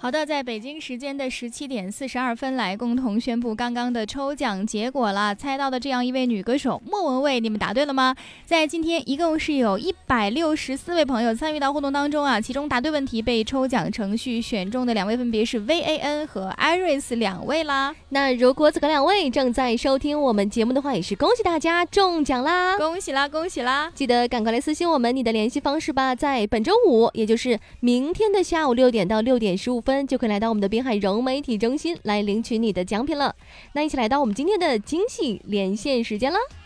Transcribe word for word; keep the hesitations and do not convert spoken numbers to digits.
好的，在北京时间的十七点四十二分来共同宣布刚刚的抽奖结果了。猜到的这样一位女歌手莫文蔚，你们答对了吗？在今天一共是有一百六十四位朋友参与到互动当中啊，其中答对问题被抽奖程序选中的两位分别是 V A N 和 Iris 两位啦。 那如果此刻两位正在收听我们节目的话，也是恭喜大家中奖啦！ 恭喜啦，恭喜啦！ 记得赶快来私信我们你的联系方式吧，在本周五，也就是明天的下午六点到六点十五分，就可以来到我们的滨海融媒体中心来领取你的奖品了。那一起来到我们今天的惊喜连线时间了。